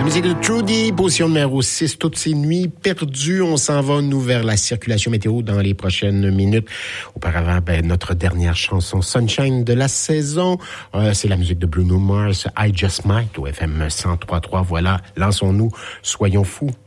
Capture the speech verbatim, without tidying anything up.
Musique de Trudy, position numéro six, toutes ces nuits perdues. On s'en va, nous, vers la circulation météo dans les prochaines minutes. Auparavant, ben, notre dernière chanson, Sunshine de la saison. Euh, c'est la musique de Bruno Mars, I Just Might, au F M cent trois point trois. Voilà, lançons-nous, soyons fous.